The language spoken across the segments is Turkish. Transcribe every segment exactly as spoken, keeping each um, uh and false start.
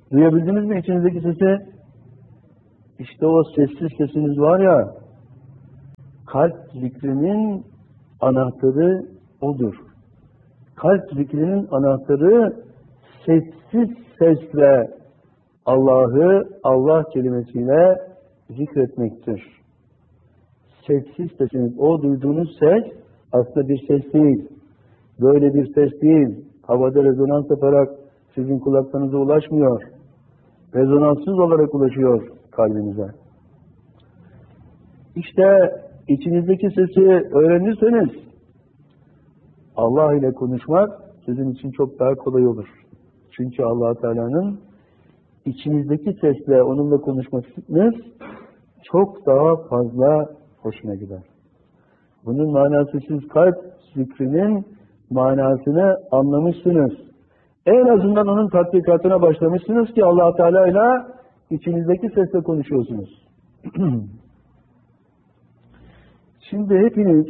Duyabildiniz mi içinizdeki sesi? İşte o sessiz sesiniz var ya, kalp zikrinin anahtarı odur. Kalp zikrinin anahtarı sessiz sesle Allah'ı Allah kelimesiyle zikretmektir. Sessiz sesiniz, o duyduğunuz ses aslında bir ses değil. Böyle bir ses değil. Havada rezonans yaparak sizin kulaklarınıza ulaşmıyor. Rezonanssız olarak ulaşıyor kalbinize. İşte içinizdeki sesi öğrenirseniz Allah ile konuşmak sizin için çok daha kolay olur. Çünkü Allah Teala'nın içinizdeki sesle onunla konuşmanız çok daha fazla hoşuna gider. Bunun manası, siz kalp zikrinin manasını anlamışsınız. En azından onun tatbikatına başlamışsınız ki Allah Teala ile içinizdeki sesle konuşuyorsunuz. Şimdi hepiniz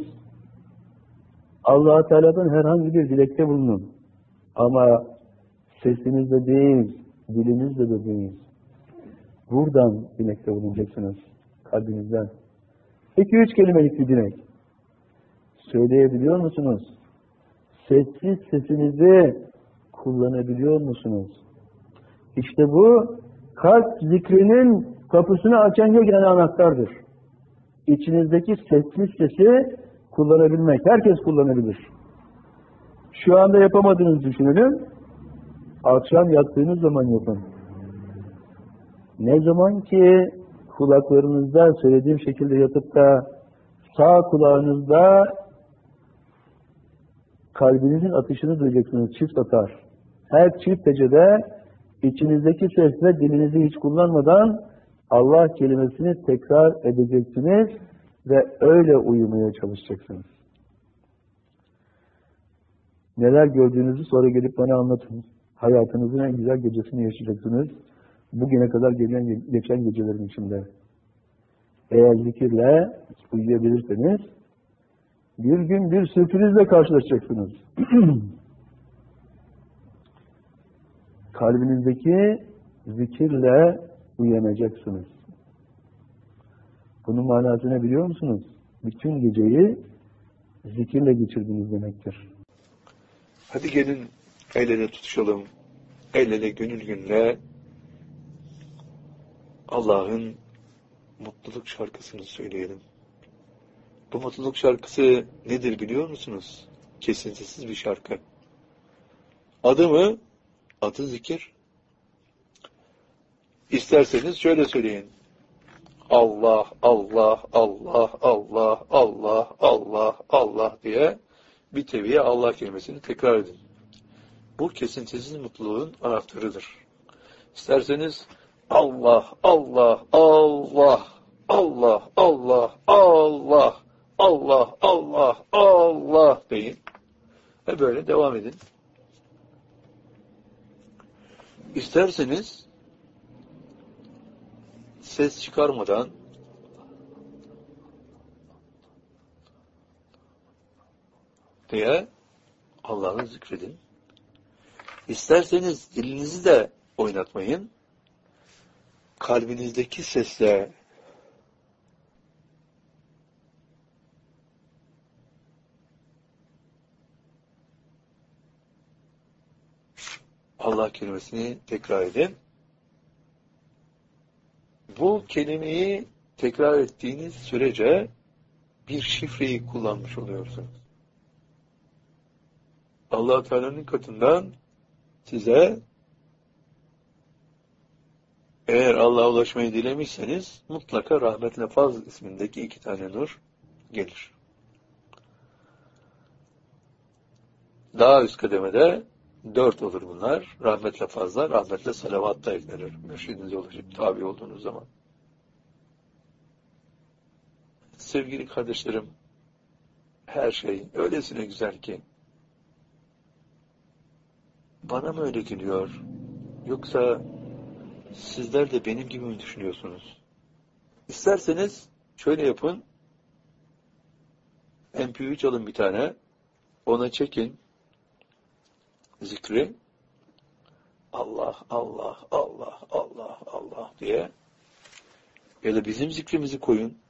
Allah Teala'dan herhangi bir dilekte bulunun. Ama sesinizle değil, dilinizle de değil. Buradan dilekte bulunacaksınız, kalbinizden. İki üç kelimelik bir dilek. Söyleyebiliyor musunuz? Sessiz sesinizi kullanabiliyor musunuz? İşte bu kalp zikrinin kapısını açan yegane anahtardır. İçinizdeki sessiz sesi kullanabilmek. Herkes kullanabilir. Şu anda yapamadığınızı düşünelim. Akşam yattığınız zaman yapın. Ne zaman ki kulaklarınızda söylediğim şekilde yatıp da sağ kulağınızda kalbinizin atışını duyacaksınız. Çift atar. Her çift hecede içinizdeki sesle dilinizi hiç kullanmadan Allah kelimesini tekrar edeceksiniz ve öyle uyumaya çalışacaksınız. Neler gördüğünüzü sonra gelip bana anlatın. Hayatınızın en güzel gecesini yaşayacaksınız. Bugüne kadar gelen, geçen gecelerin içinde. Eğer zikirle uyuyabilirseniz bir gün bir sürprizle karşılaşacaksınız. Kalbinizdeki zikirle uyanacaksınız. Bunun manasını biliyor musunuz? Bütün geceyi zikirle geçirdiniz demektir. Hadi gelin el ele tutuşalım. El ele gönül günle Allah'ın mutluluk şarkısını söyleyelim. Bu mutluluk şarkısı nedir biliyor musunuz? Kesintisiz bir şarkı. Adı mı? Adı zikir. İsterseniz şöyle söyleyin. Allah, Allah, Allah, Allah, Allah, Allah, Allah diye bir teviye Allah kelimesini tekrar edin. Bu kesintisiz mutluluğun anahtarıdır. İsterseniz Allah, Allah, Allah, Allah, Allah, Allah, Allah, Allah, Allah deyin. Ve böyle devam edin. İsterseniz ses çıkarmadan diye Allah'ı zikredin. İsterseniz dilinizi de oynatmayın. Kalbinizdeki sesle Allah kelimesini tekrar edin. Bu kelimeyi tekrar ettiğiniz sürece bir şifreyi kullanmış oluyorsunuz. Allah Teala'nın katından size eğer Allah'a ulaşmayı dilemişseniz mutlaka rahmetle faz ismindeki iki tane nur gelir. Daha üst kademede dört olur bunlar. Rahmetle fazla, rahmetle salavat da eklenir. Mürşidinize ulaşıp tabi olduğunuz zaman. Sevgili kardeşlerim, her şey öylesine güzel ki bana mı öyle geliyor? Yoksa sizler de benim gibi mi düşünüyorsunuz? İsterseniz şöyle yapın. M P üç alın bir tane. Ona çekin. Zikri. Allah, Allah, Allah, Allah, Allah diye ya da bizim zikrimizi koyun.